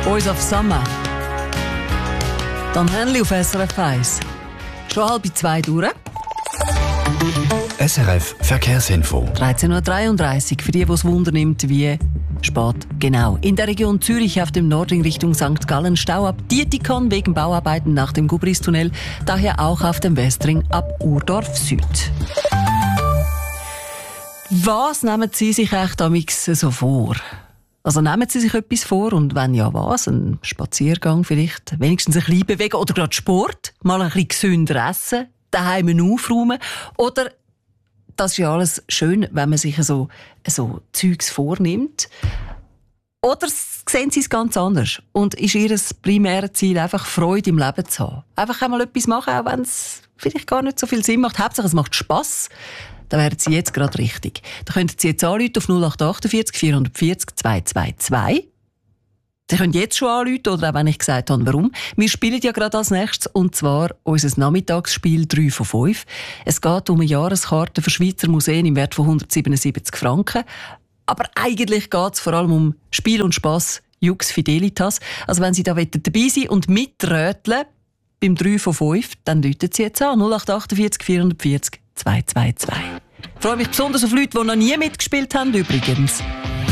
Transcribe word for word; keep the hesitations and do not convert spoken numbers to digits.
Boys of Summer. Dann Henley auf S R F eins. Schon halb zwei durch. S R F Verkehrsinfo. dreizehn Uhr dreiunddreißig, für die, die es Wunder nimmt, wie spät genau. In der Region Zürich auf dem Nordring Richtung Sankt Gallen Stau ab Dietikon wegen Bauarbeiten nach dem Gubristunnel. Daher auch auf dem Westring ab Urdorf Süd. Was nehmen Sie sich echt amix so vor? Also nehmen Sie sich etwas vor und wenn ja was? Ein Spaziergang vielleicht, wenigstens ein bisschen bewegen oder gerade Sport, mal ein bisschen gesünder essen, daheim aufräumen oder das ist ja alles schön, wenn man sich so, so Zeugs vornimmt. Oder sehen Sie es ganz anders und ist Ihr primäres Ziel einfach Freude im Leben zu haben? Einfach einmal etwas machen, auch wenn es vielleicht gar nicht so viel Sinn macht. Hauptsache es macht Spass. Dann wären Sie jetzt gerade richtig. Da könnten Sie jetzt anrufen auf null acht acht vier vier vier null zwei zwei zwei. Sie können jetzt schon anrufen, oder auch wenn ich gesagt habe, warum. Wir spielen ja gerade als nächstes, und zwar unser Nachmittagsspiel drei von fünf. Es geht um eine Jahreskarte für Schweizer Museen im Wert von hundertsiebenundsiebzig Franken. Aber eigentlich geht es vor allem um Spiel und Spass, Jux Fidelitas. Also wenn Sie da dabei sein und mitröteln beim drei von fünf, dann rufen Sie jetzt an null acht acht vier vier vier null zwei zwei zwei. Ich freue mich besonders auf Leute, die noch nie mitgespielt haben übrigens.